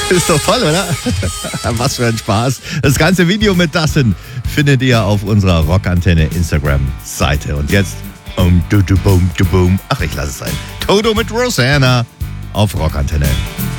Ist doch toll, oder? Was für ein Spaß. Das ganze Video mit Dustin findet ihr auf unserer Rockantenne Instagram-Seite. Und jetzt, ach, ich lasse es sein. Toto mit Rosanna auf Rockantenne.